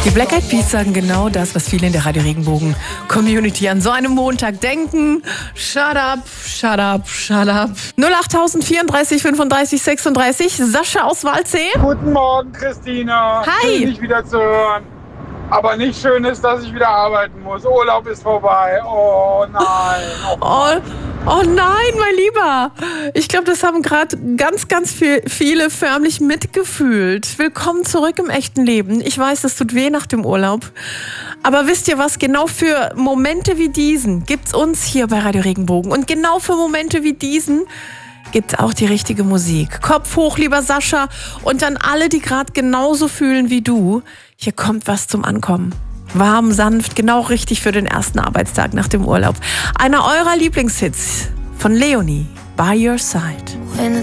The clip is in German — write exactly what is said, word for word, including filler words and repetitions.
Die Black Eyed Peas sagen genau das, was viele in der Radio Regenbogen Community an so einem Montag denken. Shut up, shut up, shut up. null acht vierunddreißig fünfunddreißig sechsunddreißig. Sascha aus Waldsee. Guten Morgen, Christina. Hi. Schön, dich wieder zu hören. Aber nicht schön ist, dass ich wieder arbeiten muss. Urlaub ist vorbei. Oh nein. Oh, oh nein, mein Lieber. Ich glaube, das haben gerade ganz, ganz viel, viele förmlich mitgefühlt. Willkommen zurück im echten Leben. Ich weiß, das tut weh nach dem Urlaub. Aber wisst ihr was? Genau für Momente wie diesen gibt's uns hier bei Radio Regenbogen. Und genau für Momente wie diesen gibt's auch die richtige Musik. Kopf hoch, lieber Sascha. Und an alle, die gerade genauso fühlen wie du. Hier kommt was zum Ankommen. Warm, sanft, genau richtig für den ersten Arbeitstag nach dem Urlaub. Einer eurer Lieblingshits von Leonie, By Your Side.